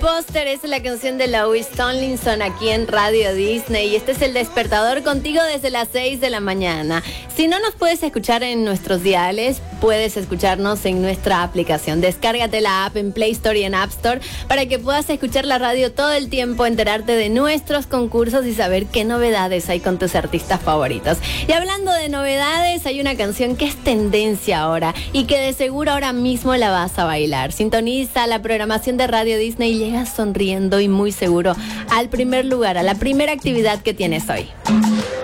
Póster es la canción de Louis Tomlinson aquí en Radio Disney y este es el despertador contigo desde las 6 de la mañana. Si no nos puedes escuchar en nuestros diales, puedes escucharnos en nuestra aplicación. Descárgate la app en Play Store y en App Store para que puedas escuchar la radio todo el tiempo, enterarte de nuestros concursos y saber qué novedades hay con tus artistas favoritos. Y hablando de novedades, hay una canción que es tendencia ahora y que de seguro ahora mismo la vas a bailar. Sintoniza la programación de Radio Disney y llegas sonriendo y muy seguro al primer lugar, a la primera actividad que tienes hoy.